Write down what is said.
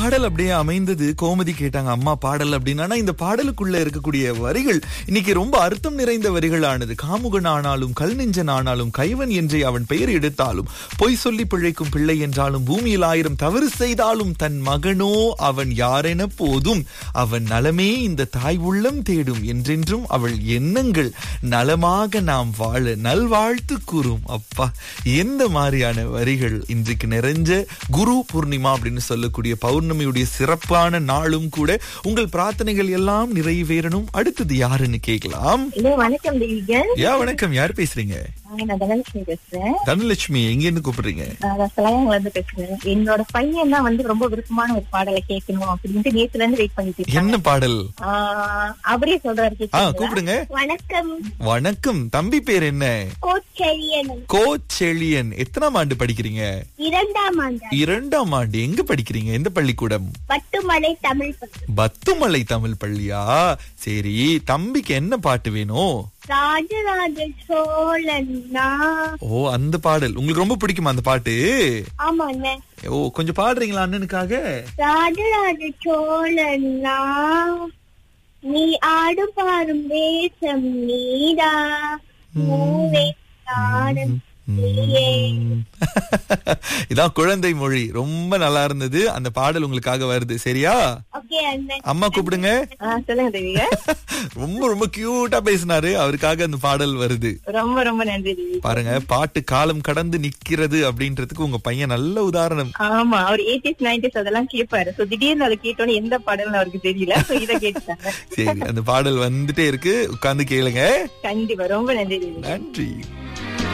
பாடல் அப்படியே அமைந்தது. கோமதி கேட்டாங்க அம்மா பாடல் அப்படின்னு. ஆனா இந்த பாடலுக்குள்ள இருக்கக்கூடிய வரிகள் இன்னைக்கு ரொம்ப அர்த்தம் நிறைந்த வரிகள் ஆனது. காமுகன் ஆனாலும் கல் நெஞ்சன் ஆனாலும் கைவன் என்றே அவன் பெயர் எடுத்தாலும் பொய் சொல்லி பிழைக்கும் பிள்ளை என்றாலும் பூமியில் 1000 தவறு செய்தாலும் தன் மகனோ அவன் யாரென போதும் அவன் நலமே இந்த தாய் உள்ளம் தேடும் என்றென்றும் அவள் எண்ணங்கள் நலமாக நாம் வாழ நல்வாழ்த்து கூறும். அப்பா, எந்த மாதிரியான வரிகள்! இன்றைக்கு நிறைஞ்ச குரு பூர்ணிமா அப்படின்னு சொல்லக்கூடிய பௌர்ணமியுடைய சிறப்பான நாளும் கூட. உங்கள் பிரார்த்தனைகள் எல்லாம் நிறைவேறணும். அடுத்தது யாருன்னு கேட்கலாம். வணக்கம் தேவிகன். வணக்கம், யார் பேசுறீங்க? நான் தனலட்சுமி பேசுறேன். தனலட்சுமி, எங்க இருந்து கூப்பிடுறீங்க? பேசுறேன். என்னோட பையன் தான் ரொம்ப விருப்பமான ஒரு பாடலை கேட்கணும் அப்படின்ட்டு நேத்துல இருந்து வெயிட் பண்ணிட்டு. என்ன பாடல்? அவரே சொல்றாரு. கூப்பிடுங்க. வணக்கம். வணக்கம். தம்பி பேர் என்ன? கோச்செழியன். கோச்செழியன். எத்தனாம் ஆண்டு படிக்கிறீங்க? 2ஆம் ஆண்டு. 2ஆம் ஆண்டு. எங்க படிக்கிறீங்க? எந்த பள்ளிக்கூடம்? பட்டுமலை தமிழ் பள்ளி. பத்துமலை தமிழ் பள்ளியா? சரி, தம்பிக்கு என்ன பாட்டு வேணும்? ராஜராஜ சோழன்னா. ஓ, அந்த பாடல் உங்களுக்கு ரொம்ப பிடிக்குமா அந்த பாட்டு? ஆமா அண்ணன். ஓ, கொஞ்சம் பாடுறீங்களா அண்ணனுக்காக? ராஜராஜ சோழன்னா நீ ஆடு பாரும் தேசம் நீடா மூவே நாடன் நீயே. இதான் குழந்தை மொழி. ரொம்ப நல்லா இருந்தது. அந்த பாடல் உங்களுக்காக வருது. சரியா? அம்மா கூப்பிடுங்க. சொல்லுங்க தேவிகா. ரொம்ப ரொம்ப கியூட்டா பேசினாரு. அவருக்காக அந்த பாடல் வருது. ரொம்ப ரொம்ப நன்றி. பாருங்க, பாட்டு காலம் கடந்து நிக்கிறது அப்படின்றதுக்கு உங்க பையன் நல்ல உதாரணம். ஆமா, அவர் 80s 90s அதெல்லாம் கேட்பாரு. திடீர்னு அதை கேட்டோன்னு எந்த பாடல்னு அவருக்கு தெரியல. இதை கேட்டாங்க. சரி, அந்த பாடல் வந்துட்டே இருக்கு. உட்கார்ந்து கேளுங்க. கண்டிப்பா. ரொம்ப நன்றி. நன்றி.